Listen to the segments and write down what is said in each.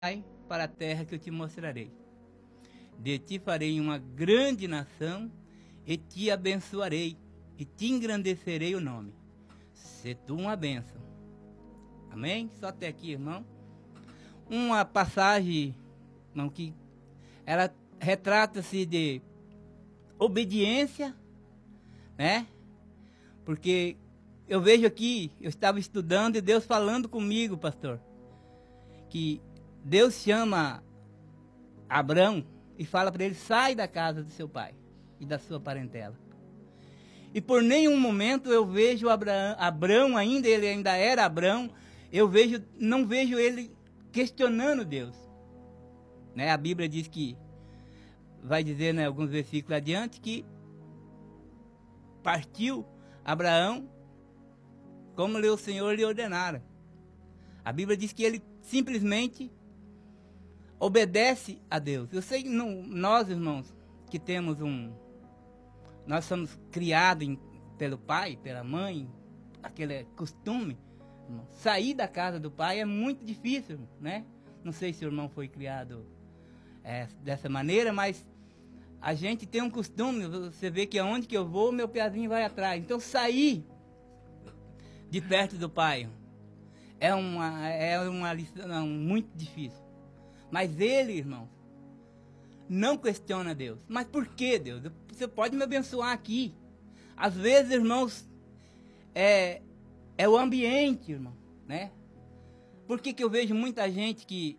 Vai para a terra que eu te mostrarei. De ti farei uma grande nação, e te abençoarei, e te engrandecerei o nome. Se tu uma bênção. Amém? Só até aqui, irmão. Uma passagem, irmão, que ela retrata-se de obediência, né? Porque eu vejo aqui, eu estava estudando e Deus falando comigo, pastor, que Deus chama Abrão e fala para ele: sai da casa do seu pai e da sua parentela. E por nenhum momento eu vejo Abrão ainda, ele ainda era Abrão, não vejo ele questionando Deus. Né? A Bíblia diz que, vai dizer, né, alguns versículos adiante, que partiu Abraão como o Senhor lhe ordenara. A Bíblia diz que ele simplesmente obedece a Deus. Eu sei que nós, irmãos, que temos nós somos criados pelo pai, pela mãe, aquele costume, irmão, sair da casa do pai é muito difícil, né? Não sei se o irmão foi criado dessa maneira, mas a gente tem um costume, você vê que aonde que eu vou, meu pezinho vai atrás. Então sair de perto do pai é uma lição muito difícil. Mas ele, irmão, não questiona Deus. Mas por que, Deus? Você pode me abençoar aqui. Às vezes, irmãos, é o ambiente, irmão, né? Por que eu vejo muita gente que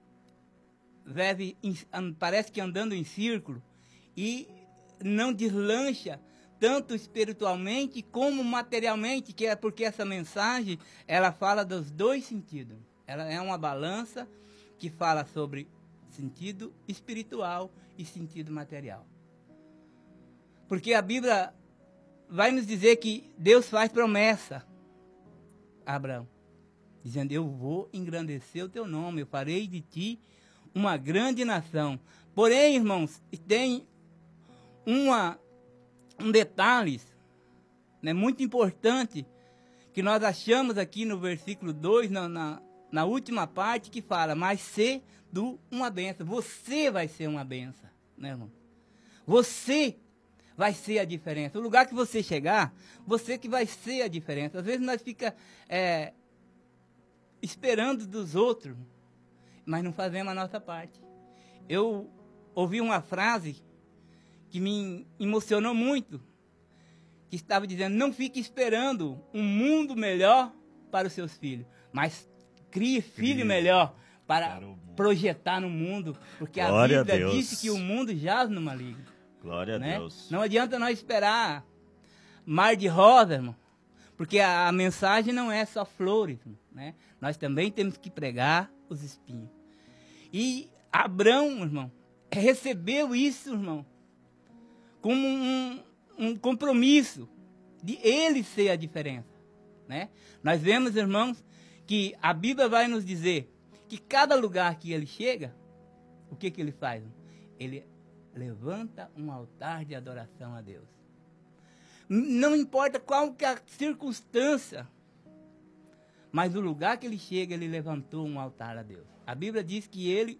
parece que andando em círculo e não deslancha tanto espiritualmente como materialmente, que é porque essa mensagem, ela fala dos dois sentidos. Ela é uma balança que fala sobre sentido espiritual e sentido material. Porque a Bíblia vai nos dizer que Deus faz promessa a Abraão, dizendo: eu vou engrandecer o teu nome, eu farei de ti uma grande nação. Porém, irmãos, tem um detalhe, né, muito importante, que nós achamos aqui no versículo 2, na última parte, que fala: mas ser uma bênção. Você vai ser uma bênção, né, irmão? Você vai ser a diferença. O lugar que você chegar, você que vai ser a diferença. Às vezes nós ficamos esperando dos outros, mas não fazemos a nossa parte. Eu ouvi uma frase que me emocionou muito, que estava dizendo: não fique esperando um mundo melhor para os seus filhos, mas crie filho melhor para projetar no mundo, porque Glória a Bíblia disse que o mundo jaz no maligno. Glória né? a Deus. Não adianta nós esperar mar de rosa, irmão, porque a mensagem não é só flores, né? Nós também temos que pregar os espinhos. E Abrão, irmão, recebeu isso, irmão, como um compromisso de ele ser a diferença, né? Nós vemos, irmãos, que a Bíblia vai nos dizer que cada lugar que ele chega, o que ele faz? Ele levanta um altar de adoração a Deus. Não importa qual que é a circunstância, mas no lugar que ele chega, ele levantou um altar a Deus. A Bíblia diz que ele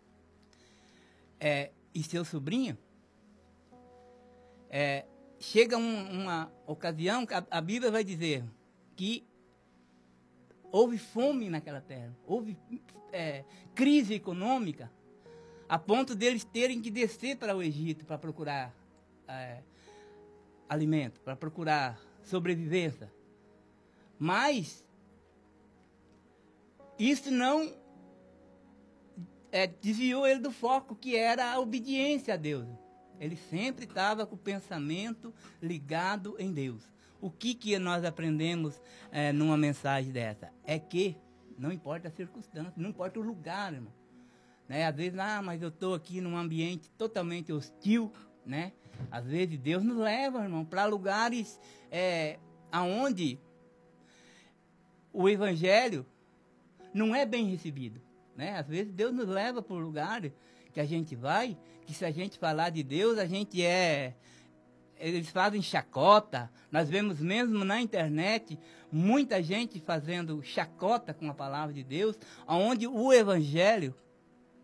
e seu sobrinho, chega uma ocasião, a Bíblia vai dizer que houve fome naquela terra, houve crise econômica, a ponto deles terem que descer para o Egito para procurar alimento, para procurar sobrevivência. Mas isso não desviou ele do foco, que era a obediência a Deus. Ele sempre estava com o pensamento ligado em Deus. O que nós aprendemos numa mensagem dessa? É que não importa a circunstância, não importa o lugar, irmão. Né? Às vezes, mas eu estou aqui num ambiente totalmente hostil, né? Às vezes Deus nos leva, irmão, para lugares aonde o evangelho não é bem recebido, né? Às vezes Deus nos leva para lugares que a gente vai, que se a gente falar de Deus, eles fazem chacota. Nós vemos mesmo na internet muita gente fazendo chacota com a palavra de Deus, onde o evangelho